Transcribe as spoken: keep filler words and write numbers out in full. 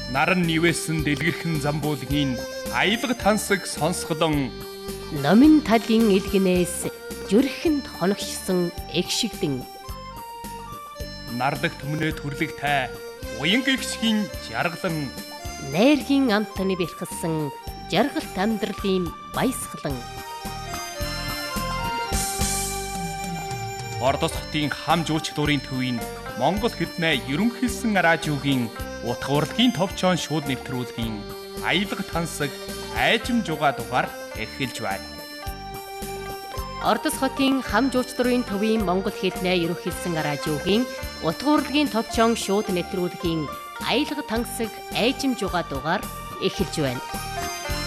Наран нивэсэн дэлгэрхэн замбуулгийн аялга тансаг сонсголон номин талын илгэнээс зүрхэнд хоногшсон эгшигдэн нардаг төмнөө төрлөгтэй уян гэгшгийн жаргалан найргийн амтны бэлхсэн жаргалт амьдралын баясгалан Ордос хотын хам жуулч дурын төвийн Монгол хэднээ ерөнхийлсэн радиогийн утга урлагийн товчоон шууд нэвтрүүлгийн аялга тансаг айжим жугаа дугаар эхэлж байна. Ордос хотын хам жуулч дурын төвийн Монгол хэднээ ерөнхийлсэн радиогийн утга урлагийн товчоон шууд нэвтрүүлгийн аялга тансаг айжим жугаа дугаар эхэлж байна.